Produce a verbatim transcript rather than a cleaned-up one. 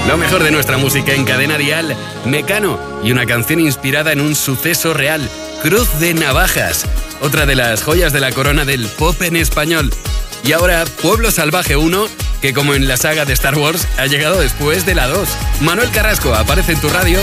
Lo mejor de nuestra música en Cadena Dial, Mecano y una canción inspirada en un suceso real, Cruz de Navajas, otra de las joyas de la corona del pop en español. Y ahora, Pueblo Salvaje uno, que como en la saga de Star Wars, ha llegado después de la dos. Manuel Carrasco aparece en tu radio